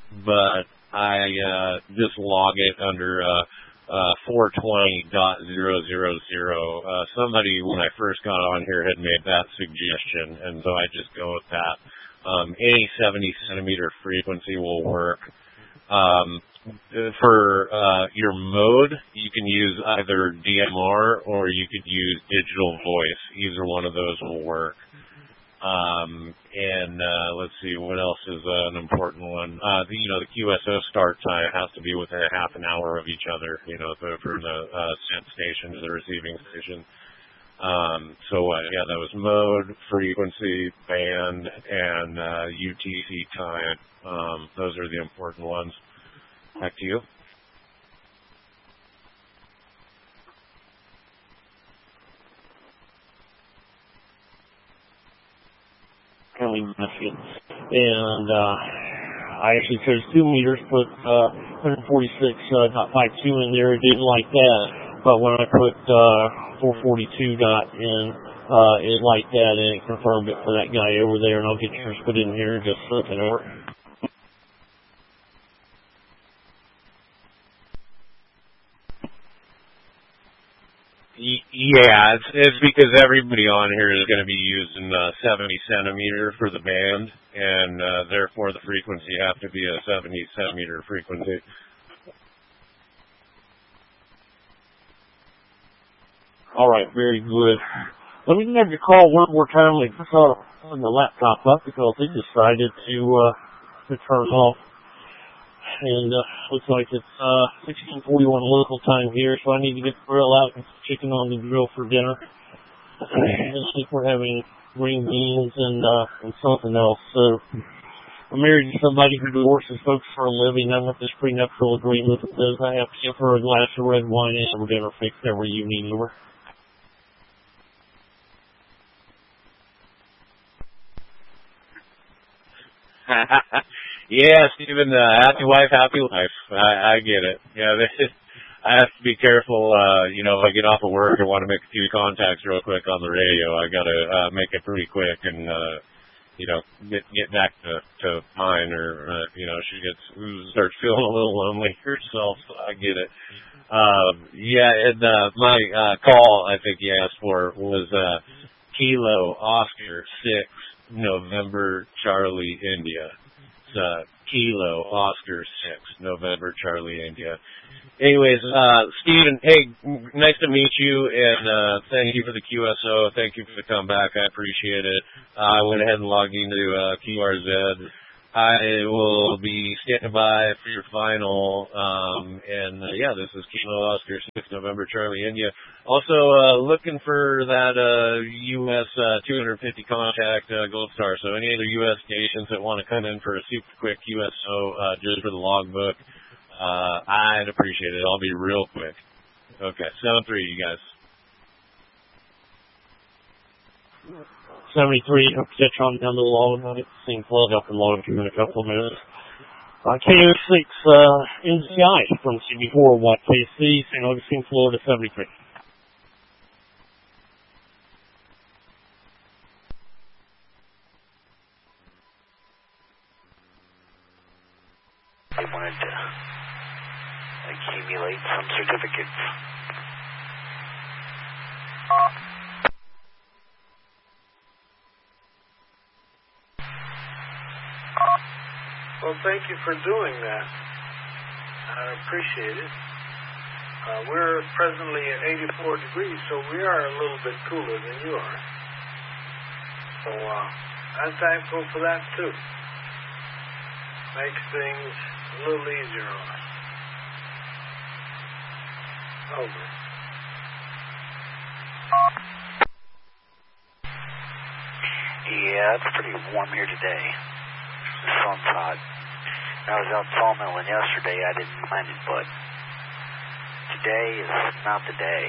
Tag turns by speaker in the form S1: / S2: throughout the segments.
S1: but I just log it under 420.000. Somebody, when I first got on here, had made that suggestion, and so I just go with that. Any 70 centimeter frequency will work. For your mode, you can use either DMR or you could use digital voice. Either one of those will work. Let's see, what else is an important one? The QSO start time has to be within a half an hour of each other, from the sent station to the receiving station. That was mode, frequency, band, and UTC time. Those are the important ones. Back to you.
S2: County, Michigan. And I actually chose 2 meters, put 146.52 in there. It didn't like that. But when I put 442 dot in, it liked that, and it confirmed it for that guy over there. And I'll get yours put in here in just a second. Over.
S1: Yeah, it's because everybody on here is going to be using 70 centimeter for the band, and therefore the frequency has to be a 70 centimeter frequency.
S2: All right, very good. Let me have your call one more time. I just saw the laptop up because they decided to turn off. And looks like it's 16:41 local time here, so I need to get the grill out and chicken on the grill for dinner. I think we're having green beans and something else. So I'm married to somebody who divorces folks for a living. I'm with this prenuptial agreement that says I have to give her a glass of red wine and have dinner fixed every evening over.
S1: Yeah, Stephen, happy wife, happy life. I get it. Yeah, I have to be careful, if I get off of work and want to make a few contacts real quick on the radio, I gotta make it pretty quick and, get back to mine or, she starts feeling a little lonely herself, so I get it. My call, I think you asked for, was Kilo Oscar 6 November Charlie India. Kilo Oscar 6 November Charlie India. Anyways, Stephen, hey, nice to meet you, and thank you for the QSO. Thank you for the comeback. I appreciate it. I went ahead and logged into QRZ. I will be standing by for your final. This is Kilo Oscar 6 November Charlie India. Also, looking for that U.S. 250 contact Gold Star. So any other U.S. stations that want to come in for a super quick QSO just for the logbook, I'd appreciate it. I'll be real quick. Okay, 7-3, you guys.
S2: 73, I'll get you on down to the log. I'll get the same plug up and log in a couple of minutes. KO6 NCI from CB4 KC, St. Augustine, Florida, 73.
S3: I wanted to accumulate some certificates.
S4: Well, thank you for doing that. I appreciate it. We're presently at 84 degrees, so we are a little bit cooler than you are. So I'm thankful for that, too. Makes things a little easier on us. Over.
S3: Yeah, it's pretty warm here today. The sun's hot. I was out sawmilling yesterday. I didn't mind it, but today is not the day.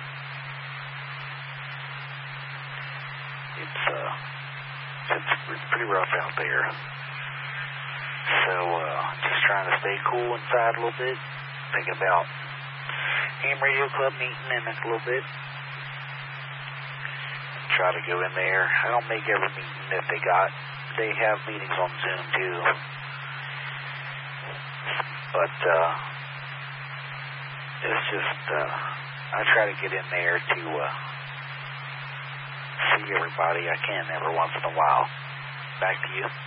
S3: It's pretty rough out there. So, just trying to stay cool inside a little bit. Think about Ham Radio Club meeting in a little bit. Try to go in there. I don't make every meeting that they have meetings on Zoom too. But it's just, I try to get in there to see everybody I can every once in a while. Back to you.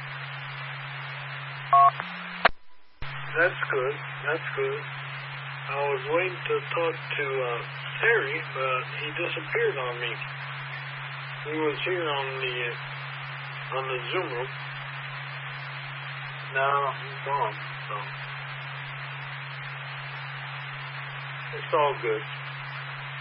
S4: That's good. That's good. I was waiting to talk to Terry, but he disappeared on me. He was here on the Zoom room. Now he's gone. So it's all good.